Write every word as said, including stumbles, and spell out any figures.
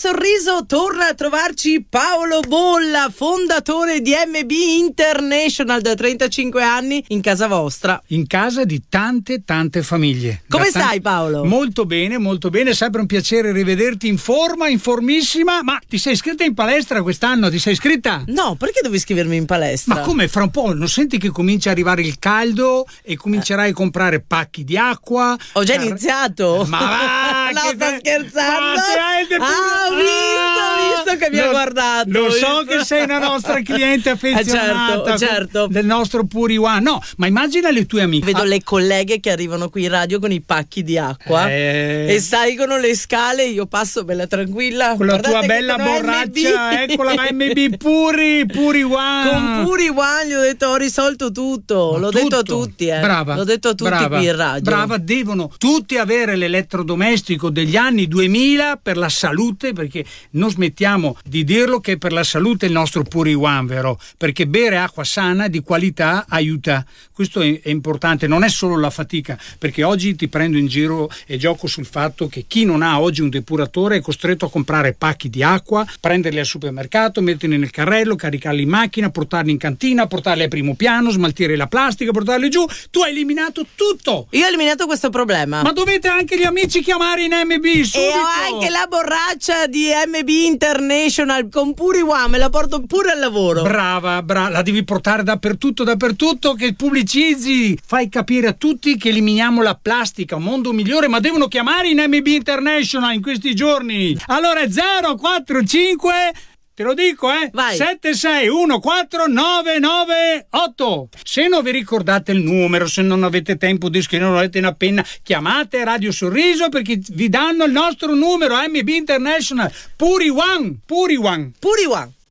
Sorriso torna a trovarci Paolo Bolla, fondatore di M B International da trentacinque anni, in casa vostra. In casa di tante tante famiglie. Come Da stai, tan- Paolo? Molto bene, molto bene, è sempre un piacere rivederti in forma, in formissima. Ma ti sei iscritta in palestra quest'anno? Ti sei iscritta? No, perché devo iscrivermi in palestra? Ma come, fra un po' non senti che comincia a arrivare il caldo e comincerai a comprare pacchi di acqua? Ho già Car- iniziato. Ma va, no, che sto te- scherzando. Ma sei- Ah, ho visto, ho visto che mi Lo- ha guardato. Lo ho so visto. che sei una nostra cliente affezionata. Eh, certo, certo. Del nostro Puri One. No, ma immagina le tue amiche. Vedo Ah, le colleghe che arrivano qui in radio con i pacchi di acqua Eh. e salgono le scale, io passo bella tranquilla. con la Guardate tua che bella sono borraccia, M B. eccola la M B Puri, Puri One. Con Puri One gli ho detto ho risolto tutto, Ma l'ho tutto. detto a tutti, eh. Brava. L'ho detto a tutti brava, qui in radio. Brava, devono tutti avere l'elettrodomestico degli anni duemila per la salute, perché non smettiamo di dirlo che per la salute il nostro Puri One, vero? Perché bere acqua sana di qualità aiuta. Questo è, è importante, non è solo la fatica, perché oggi ti prendo in giro e gioco sul fatto che chi non ha oggi un depuratore è costretto a comprare pacchi di acqua, prenderli al supermercato, metterli nel carrello, caricarli in macchina, portarli in cantina, portarli al primo piano, smaltire la plastica, portarli giù. Tu hai eliminato tutto. Io ho eliminato questo problema. Ma dovete anche gli amici chiamare in M B subito. E ho anche la borraccia di M B International con Puri One, me la porto pure al lavoro. Brava, brava, la devi portare dappertutto, dappertutto, che pubblicizzi, fai capire a tutti che eliminiamo la plastica, un mondo migliore, ma devono chiamare in M B International in questi giorni. Allora è zero quattro cinque, te lo dico, eh? Vai. sette sei uno quattro nove nove otto. Se non vi ricordate il numero, se non avete tempo di scrivere, non avete una penna, chiamate Radio Sorriso perché vi danno il nostro numero M B International. Puri One, Puri One. Puri One.